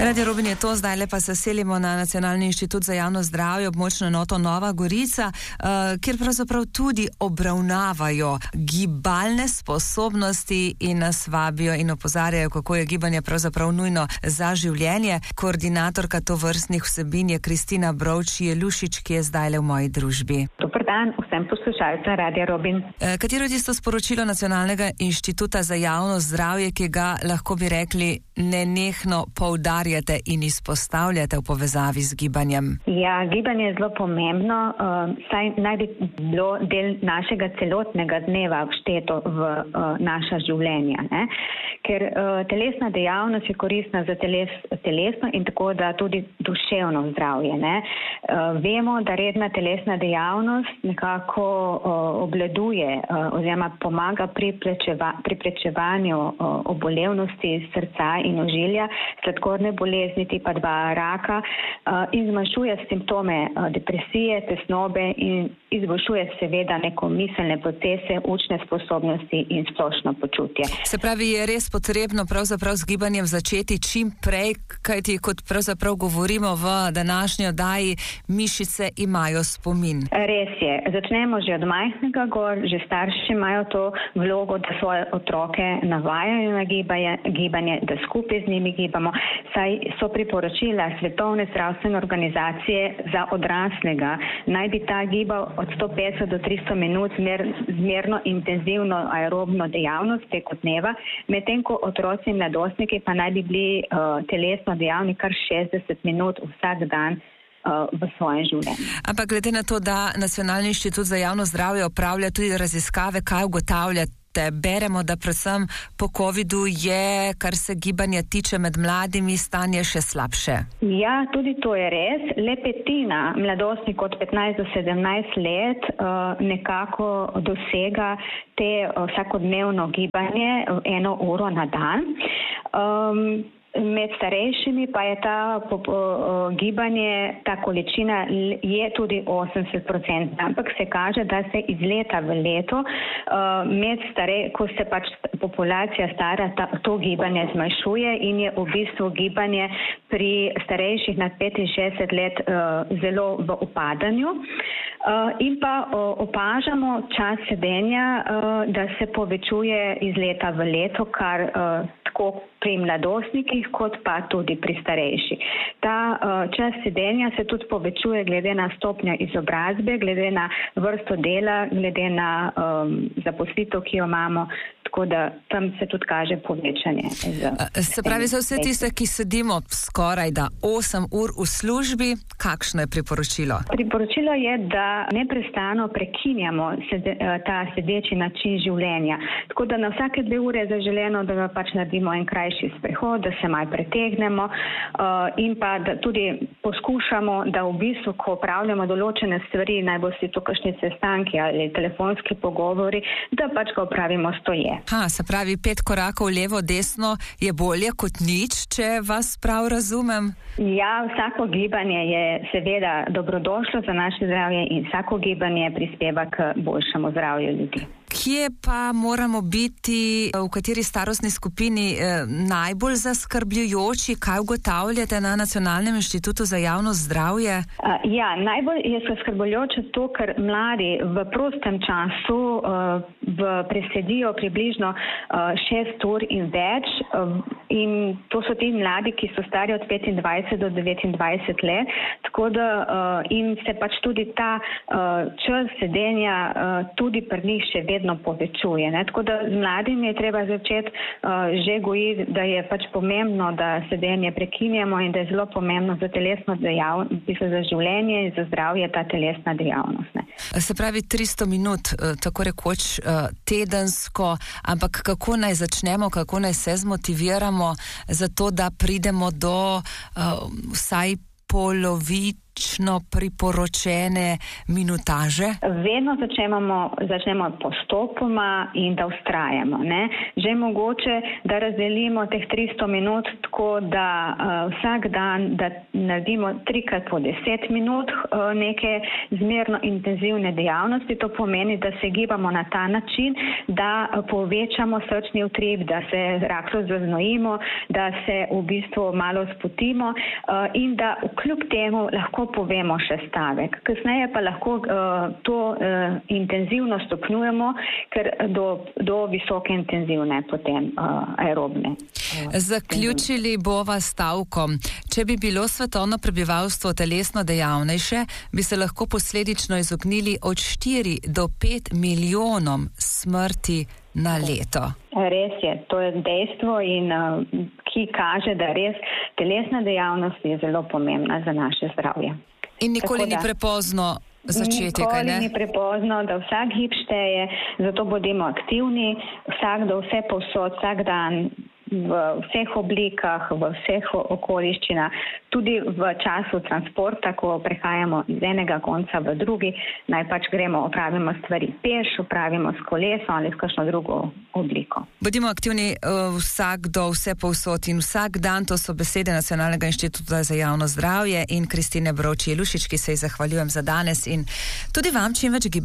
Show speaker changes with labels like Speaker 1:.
Speaker 1: Radio Robin je to, zdaj pa se selimo na Nacionalni inštitut za javno zdravje, območno enoto Nova Gorica, kjer pravzaprav tudi obravnavajo gibalne sposobnosti in nas vabijo in opozarjajo, kako je gibanje pravzaprav nujno za življenje. Koordinatorka tovrstnih vsebin je Kristina Brovč-Jelušič, ki je zdajle v moji družbi.
Speaker 2: Dober dan vsem poslušalcem Radio Robin.
Speaker 1: Katero je tisto sporočilo Nacionalnega inštituta za javno zdravje, ki ga lahko bi rekli nenehno poudarjate in izpostavljate v povezavi z gibanjem?
Speaker 2: Ja, gibanje je zelo pomembno, saj naj bi bilo del našega celotnega dneva všteto v naša življenja, ne? Ker telesna dejavnost je koristna za telesno in tako da tudi duševno zdravje, ne? Vemo, da redna telesna dejavnost nekako obvladuje oziroma pomaga pri preprečevanju obolevnosti srca in ožilja, sladkorne bolezni tipa 2, raka, in zmanjšuje simptome depresije, tesnobe in izboljšuje seveda neko miselne procese, učne sposobnosti in splošno počutje.
Speaker 1: Se pravi, je res potrebno pravzaprav z gibanjem začeti čim prej, kajti kot pravzaprav govorimo v današnji oddaji, mišice imajo spomin.
Speaker 2: Res je. Začnemo že od majhnega gor, že starši imajo to vlogo, da svoje otroke navajajo na gibanje, da skupaj z njimi gibamo, saj so priporočila Svetovne zdravstvene organizacije za odraslega, naj bi ta gibal od 150 do 300 minut zmerno intenzivno aerobno dejavnost preko dneva, medtem ko otroci in mladostniki pa naj bi bili telesno dejavni kar 60 minut vsak dan v svojem življenju.
Speaker 1: Ampak glede na to, da Nacionalni inštitut za javno zdravje opravlja tudi raziskave, kaj ugotavljate? Beremo, da predvsem po covidu je, kar se gibanja tiče med mladimi, stanje še slabše.
Speaker 2: Ja, tudi to je res. Le petina mladostnikov od 15 do 17 let nekako dosega te vsakodnevno gibanje 1 uro na dan. Med starejšimi pa je ta gibanje, ta količina je tudi 80%, ampak se kaže, da se iz leta v leto, ko se pač populacija stara, to gibanje zmanjšuje in je v bistvu gibanje pri starejših nad 65 let zelo v upadanju. In pa opažamo čas sedenja, da se povečuje iz leta v leto, kar tako pri mladostnikih, kot pa tudi pri starejših. Ta čas sedenja se tudi povečuje glede na stopnjo izobrazbe, glede na vrsto dela, glede na zaposlitev, ki jo imamo, tako da tam se tudi kaže povečanje.
Speaker 1: Se pravi, za vse tiste, ki sedimo skoraj da 8 ur v službi, kakšno je priporočilo?
Speaker 2: Priporočilo je, da neprestano prekinjamo ta sedeči način življenja. Tako da na vsake 2 ure je zaželeno, da pač naredimo en krajši sprehod, da se malo pretegnemo in pa da tudi poskušamo, da v bistvu, ko opravljamo določene stvari, naj bo si to kakšni sestanki ali telefonski pogovori, da pač ga opravimo stoje.
Speaker 1: Se pravi, 5 korakov levo, desno je bolje kot nič, če vas prav razumem?
Speaker 2: Ja, vsako gibanje je seveda dobrodošlo za naše zdravje in vsako gibanje prispeva k boljšemu zdravju ljudi.
Speaker 1: Kje pa moramo biti, v kateri starostni skupini najbolj zaskrbljujoči? Kaj ugotavljate na Nacionalnem inštitutu za javno zdravje?
Speaker 2: Ja, najbolj je zaskrbljujoče to, ker mladi v prostem času presedijo približno 6 ur in več in to so ti mladi, ki so stari od 25 do 29 let, tako da in se pač tudi ta čas sedenja tudi pri njih še vedno povečuje. Ne? Tako da z mladimi je treba začeti že gojiti, da je pač pomembno, da sedenje prekinjamo in da je zelo pomembno za telesno dejavnost, za življenje in za zdravje ta telesna dejavnost. Ne?
Speaker 1: Se pravi 300 minut, tako rekoč tedensko, ampak kako naj začnemo, kako naj se zmotiviramo za to, da pridemo do vsaj polovice priporočene minutaže?
Speaker 2: Vedno začnemo postopoma in da vztrajamo. Ne? Že mogoče, da razdelimo teh 300 minut tako, da vsak dan da naredimo 3x po 10 minut neke zmerno intenzivne dejavnosti. To pomeni, da se gibamo na ta način, da povečamo srčni utrip, da se rahlo zaznojimo, da se v bistvu malo spotimo in da kljub temu lahko povemo še stavek. Kasneje pa lahko to intenzivno stopnjujemo, ker do visoke intenzivne potem aerobne.
Speaker 1: Zaključili bova stavkom. Če bi bilo svetovno prebivalstvo telesno dejavnejše, bi se lahko posledično izognili od 4 do 5 milijonom smrti na leto.
Speaker 2: Res je, to je dejstvo in ki kaže, da res telesna dejavnost je zelo pomembna za naše zdravje.
Speaker 1: In nikoli ni prepozno začeti, kaj ne?
Speaker 2: Nikoli ni prepozno, da vsak hip šteje, zato bodimo aktivni, vsakdo, vse povsod, vsak dan, v vseh oblikah, v vseh okoliščinah, tudi v času transporta, ko prehajamo iz enega konca v drugi, naj pač gremo, opravimo stvari peš, opravimo s kolesom ali s kakšno drugo obliko.
Speaker 1: Bodimo aktivni vsakdo, vse povsod in vsak dan, to so besede Nacionalnega inštituta za javno zdravje in Kristine Brovč Jelušič, ki se ji zahvaljujem za danes in tudi vam čim več